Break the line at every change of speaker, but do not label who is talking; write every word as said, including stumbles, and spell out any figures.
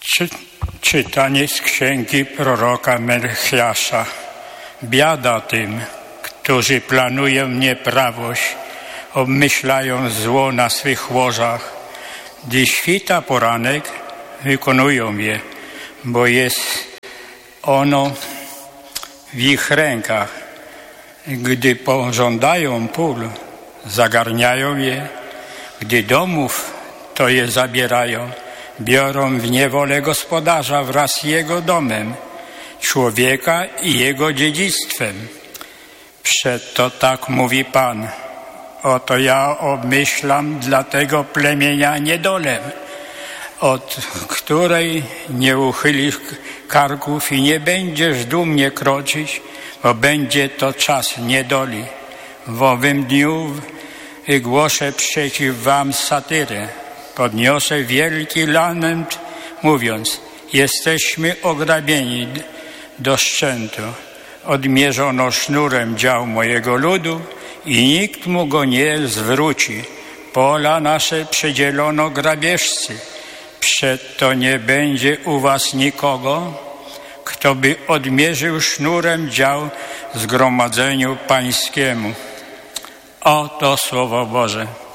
Czy, czytanie z księgi proroka Melchiasza. Biada tym, którzy planują nieprawość, obmyślają zło na swych łożach. Gdy świta poranek, wykonują je, bo jest ono w ich rękach. Gdy pożądają pól, zagarniają je. Gdy domów, to je zabierają. Biorą w niewolę gospodarza wraz z jego domem, człowieka i jego dziedzictwem. Przeto tak mówi Pan: oto ja obmyślam dla tego plemienia niedolę, od której nie uchylisz karków i nie będziesz dumnie kroczyć, bo będzie to czas niedoli. W owym dniu wygłoszę przeciw wam satyrę. Podniosę wielki lament, mówiąc: jesteśmy ograbieni do szczętu. Odmierzono sznurem dział mojego ludu i nikt mu go nie zwróci. Pola nasze przydzielono grabieżcy. Przeto nie będzie u was nikogo, kto by odmierzył sznurem dział zgromadzeniu pańskiemu. Oto Słowo Boże.